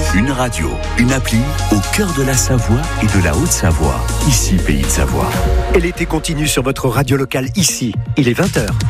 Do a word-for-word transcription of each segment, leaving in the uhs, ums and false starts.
Une radio, une appli au cœur de la Savoie et de la Haute-Savoie. Ici, Pays de Savoie. Et l'été continue sur votre radio locale ici. Il est vingt heures.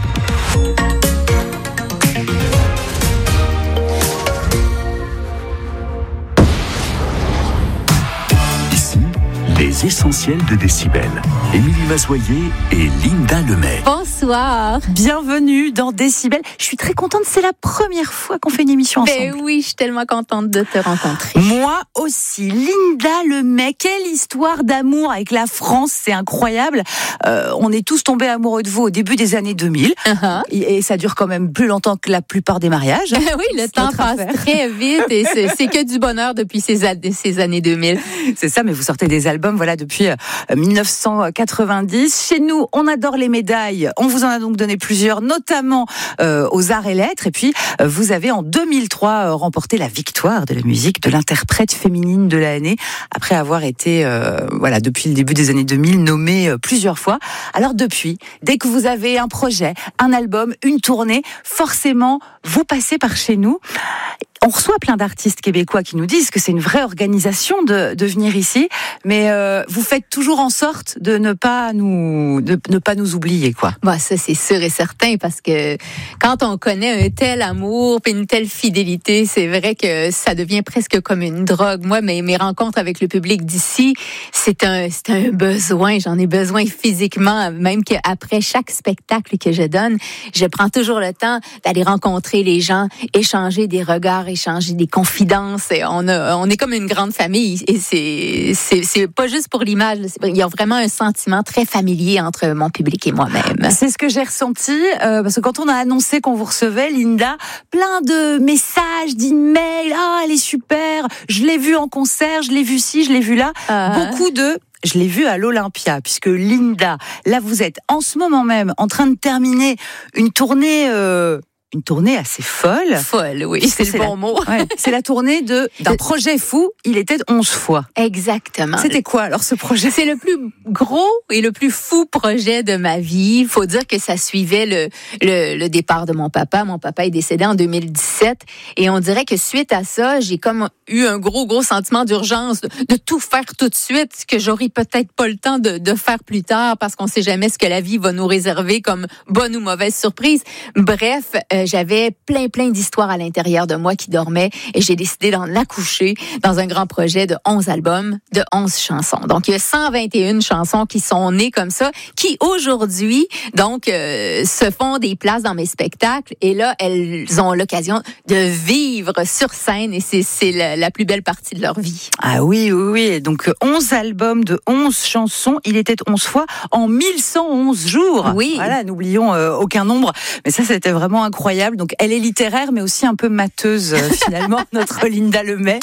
Ici, les essentiels de Décibel. Émilie Mazoyer et Linda Lemay. Bonsoir. Bienvenue dans Décibel. Je suis très contente, c'est la première fois qu'on fait une émission ensemble. Ben oui, je suis tellement contente de te rencontrer. Moi aussi. Linda Lemay, quelle histoire d'amour avec la France, c'est incroyable. Euh, on est tous tombés amoureux de vous au début des années deux mille. Uh-huh. Et ça dure quand même plus longtemps que la plupart des mariages. oui, le c'est temps passe affaire. Très vite et c'est, c'est que du bonheur depuis ces, ces années deux mille. C'est ça, mais vous sortez des albums voilà, depuis euh, dix-neuf cent quatre-vingt-dix. Chez nous, on adore les médailles. On vous en a donc donné plusieurs, notamment euh, aux Arts et Lettres. Et puis, euh, vous avez en deux mille trois euh, remporté la victoire de la musique de l'interprète féminine de l'année, après avoir été, euh, voilà, depuis le début des années deux mille, nommée euh, plusieurs fois. Alors depuis, dès que vous avez un projet, un album, une tournée, forcément, vous passez par chez nous. On reçoit plein d'artistes québécois qui nous disent que c'est une vraie organisation de, de venir ici, mais euh, vous faites toujours en sorte de ne pas nous, de ne pas nous oublier, quoi. Bah ça c'est sûr et certain parce que quand on connaît un tel amour et une telle fidélité, c'est vrai que ça devient presque comme une drogue. Moi, mes, mes rencontres avec le public d'ici, c'est un, c'est un besoin. J'en ai besoin physiquement, même qu'après chaque spectacle que je donne, je prends toujours le temps d'aller rencontrer les gens, échanger des regards, échanger des confidences. Et on, a, on est comme une grande famille. Et c'est, c'est, c'est pas juste pour l'image. Il y a vraiment un sentiment très familier entre mon public et moi-même. C'est ce que j'ai ressenti. Euh, parce que quand on a annoncé qu'on vous recevait, Linda, plein de messages, d'emails. Ah, elle est super. Je l'ai vue en concert. Je l'ai vue ci, je l'ai vue là. Uh-huh. Beaucoup de... Je l'ai vu à l'Olympia, puisque Linda, là vous êtes en ce moment même en train de terminer une tournée... Euh Une tournée assez folle. Folle, oui, c'est, c'est le bon la, mot. Ouais, c'est la tournée de, d'un projet fou, il était onze fois. Exactement. C'était quoi alors ce projet? C'est le plus gros et le plus fou projet de ma vie. Il faut dire que ça suivait le, le, le départ de mon papa. Mon papa est décédé en deux mille dix-sept et on dirait que suite à ça, j'ai comme eu un gros, gros sentiment d'urgence de, de tout faire tout de suite, que j'aurai peut-être pas le temps de, de faire plus tard parce qu'on sait jamais ce que la vie va nous réserver comme bonne ou mauvaise surprise. Bref, euh, j'avais plein, plein d'histoires à l'intérieur de moi qui dormaient et j'ai décidé d'en accoucher dans un grand projet de onze albums, de onze chansons. Donc, il y a cent vingt et une chansons qui sont nées comme ça, qui aujourd'hui, donc, euh, se font des places dans mes spectacles et là, elles ont l'occasion de vivre sur scène et c'est, c'est la, la plus belle partie de leur vie. Ah oui, oui, oui. Donc, onze albums de onze chansons. Il était onze fois en mille cent onze jours. Oui. Voilà, n'oublions euh, aucun nombre. Mais ça, c'était vraiment incroyable. Donc, elle est littéraire, mais aussi un peu mateuse, euh, finalement, notre Linda Lemay.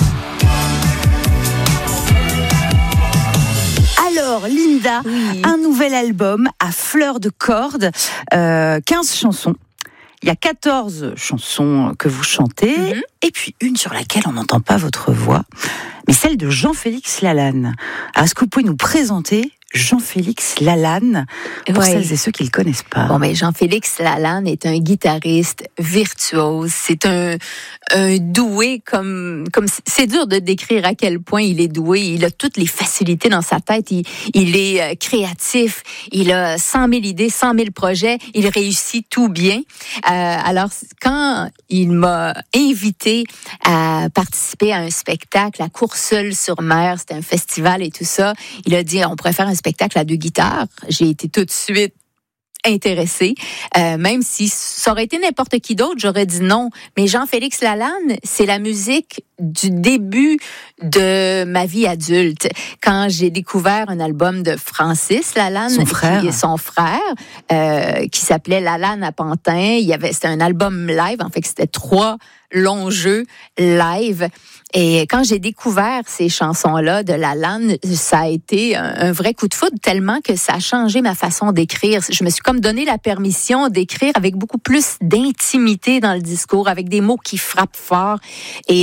Alors, Linda, oui. Un nouvel album à fleur de cordes, euh, quinze chansons. Il y a quatorze chansons que vous chantez, mm-hmm. Et puis une sur laquelle on n'entend pas votre voix, mais celle de Jean-Félix Lalanne. Alors, est-ce que vous pouvez nous présenter Jean-Félix Lalanne, pour ouais. celles et ceux qui ne le connaissent pas? Bon, ben, Jean-Félix Lalanne est un guitariste virtuose. C'est un, un doué comme, comme, c'est dur de décrire à quel point il est doué. Il a toutes les facilités dans sa tête. Il, il est euh, créatif. Il a cent mille idées, cent mille projets. Il réussit tout bien. Euh, alors, quand il m'a invité à participer à un spectacle à Courseulles-sur-Mer, c'était un festival et tout ça, il a dit, on pourrait faire un spectacle à deux guitares. J'ai été tout de suite intéressée, euh, même si ça aurait été n'importe qui d'autre, j'aurais dit non. Mais Jean-Félix Lalanne, c'est la musique du début de ma vie adulte. Quand j'ai découvert un album de Francis Lalanne, son frère, qui est son frère, euh, qui s'appelait Lalanne à Pantin. Il y avait, c'était un album live, en fait, c'était trois longs jeux live. Et quand j'ai découvert ces chansons-là de Lalanne, ça a été un, un vrai coup de foudre, tellement que ça a changé ma façon d'écrire. Je me suis comme donné la permission d'écrire avec beaucoup plus d'intimité dans le discours, avec des mots qui frappent fort. Et euh,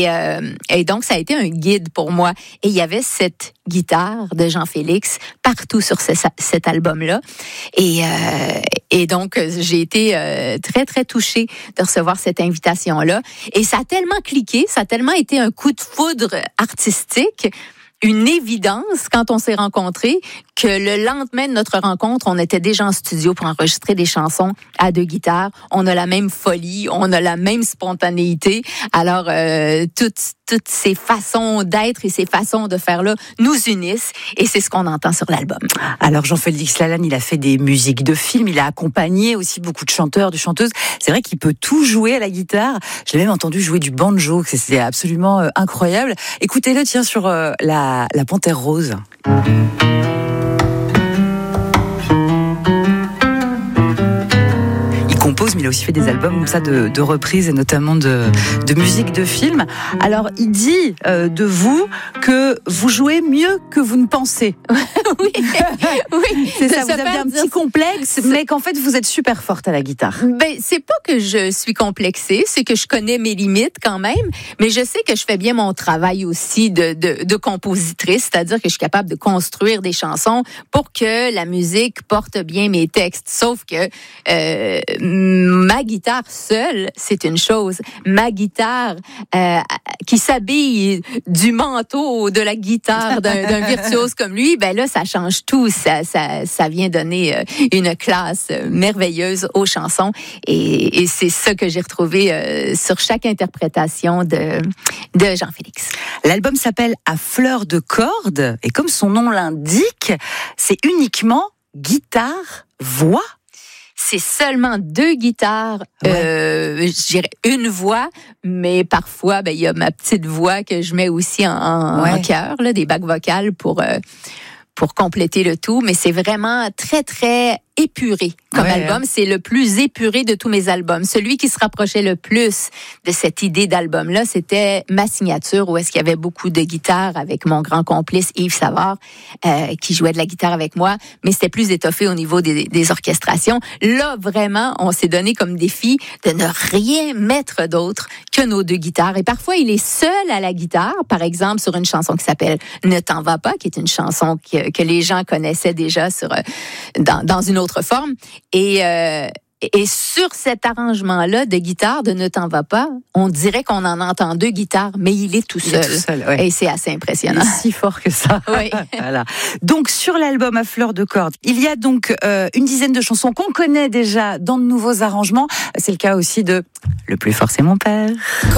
et donc, ça a été un guide pour moi. Et il y avait cette guitare de Jean-Félix partout sur ce, cet album-là. Et, euh, et donc, j'ai été euh, très, très touchée de recevoir cette invitation-là. Et ça a tellement cliqué, ça a tellement été un coup de foudre artistique, une évidence quand on s'est rencontrés, que le lendemain de notre rencontre, on était déjà en studio pour enregistrer des chansons à deux guitares. On a la même folie, on a la même spontanéité. Alors, euh, toutes, toutes ces façons d'être et ces façons de faire-là nous unissent et c'est ce qu'on entend sur l'album. Alors, Jean-Félix Lalanne, il a fait des musiques de films, il a accompagné aussi beaucoup de chanteurs, de chanteuses. C'est vrai qu'il peut tout jouer à la guitare. J'ai même entendu jouer du banjo, c'est absolument euh, incroyable. Écoutez-le, tiens, sur euh, la, la Panthère Rose. Compose, mais il a aussi fait des albums comme ça de, de reprises et notamment de, de musique de film. Alors, il dit euh, de vous que vous jouez mieux que vous ne pensez. oui, oui. C'est ça, vous avez un petit complexe, mais qu'en fait, vous êtes super forte à la guitare. Ben, c'est pas que je suis complexée, c'est que je connais mes limites quand même, mais je sais que je fais bien mon travail aussi de, de, de compositrice, c'est-à-dire que je suis capable de construire des chansons pour que la musique porte bien mes textes. Sauf que euh, ma guitare seule, c'est une chose. Ma guitare euh, qui s'habille du manteau de la guitare d'un, d'un virtuose comme lui, ben là, ça change tout. Ça, ça, ça vient donner une classe merveilleuse aux chansons. Et, et c'est ça que j'ai retrouvé euh, sur chaque interprétation de, de Jean-Félix. L'album s'appelle À fleur de corde. Et comme son nom l'indique, c'est uniquement guitare, voix. C'est seulement deux guitares, ouais. euh, je dirais une voix, mais parfois, ben, il y a ma petite voix que je mets aussi en, en, ouais. en chœur, là, des bacs vocales pour, euh, pour compléter le tout. Mais c'est vraiment très, très épuré comme ouais, album. Hein. C'est le plus épuré de tous mes albums. Celui qui se rapprochait le plus de cette idée d'album-là, c'était Ma signature, où est-ce qu'il y avait beaucoup de guitares avec mon grand complice Yves Savard, euh, qui jouait de la guitare avec moi, mais c'était plus étoffé au niveau des, des orchestrations. Là, vraiment, on s'est donné comme défi de ne rien mettre d'autre que nos deux guitares. Et parfois, il est seul à la guitare, par exemple, sur une chanson qui s'appelle Ne t'en va pas, qui est une chanson que, que les gens connaissaient déjà sur, dans, dans une autre autre forme. Et, euh, et sur cet arrangement-là de guitare de Ne t'en va pas, on dirait qu'on en entend deux guitares, mais il est tout seul. Il est tout seul, ouais. Et c'est assez impressionnant. Il est si fort que ça. Oui. Voilà. Donc, sur l'album À fleur de corde, il y a donc euh, une dizaine de chansons qu'on connaît déjà dans de nouveaux arrangements. C'est le cas aussi de Le plus fort, c'est mon père.